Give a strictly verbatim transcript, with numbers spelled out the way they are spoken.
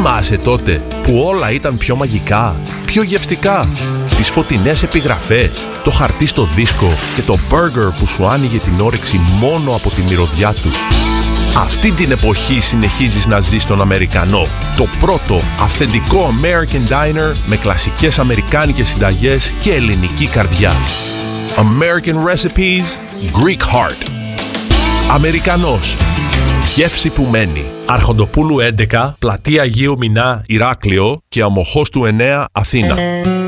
Θυμάσαι τότε που όλα ήταν πιο μαγικά, πιο γευστικά? Τις φωτεινές επιγραφές, το χαρτί στο δίσκο και το μπέργκερ που σου άνοιγε την όρεξη μόνο από τη μυρωδιά του. Αυτή την εποχή συνεχίζεις να ζεις τον Αμερικανό. Το πρώτο αυθεντικό American Diner με κλασικές αμερικάνικες συνταγές και ελληνική καρδιά. American Recipes, Greek Heart. Αμερικανός. Γεύση που μένει. Αρχοντοπούλου έντεκα, Πλατεία Αγίου Μινά, Ηράκλειο και Αμοχώστου εννέα, Αθήνα.